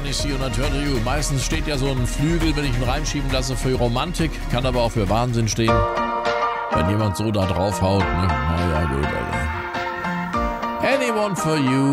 I See You and I Turn to You. Meistens steht ja so ein Flügel, wenn ich ihn reinschieben lasse, für Romantik, kann aber auch für Wahnsinn stehen. Wenn jemand so da draufhaut, ne? Naja, gut, also. Anyone for You.